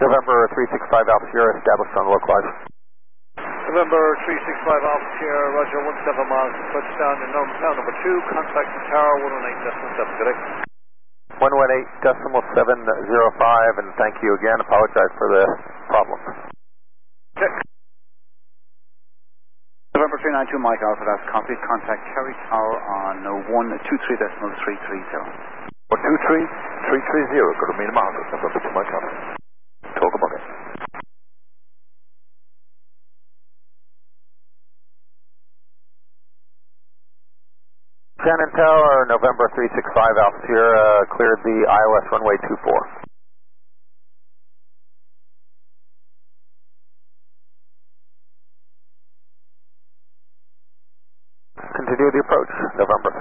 November 365 Alpha Sierra established on localize. November 365 Alpha Sierra, Roger, 17 miles, touchdown in town number 2, contact the tower 118.7, good day. 118.705, and thank you again. Apologize for the problem. Check. November 392 Mike Alpha, that's copied. Contact Kerry Tower on 123.330. 123.330, go to Mina Mountain, November 2 Mike Alpha. Talk about it. Shannon Tower, November 365 Alpha Sierra, cleared the ILS runway 24. Continue the approach, November.